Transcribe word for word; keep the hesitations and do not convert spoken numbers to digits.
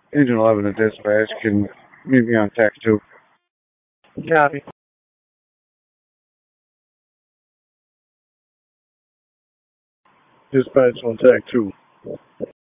Agent eleven at dispatch can meet me on tack two. Copy. Dispatch on tack two.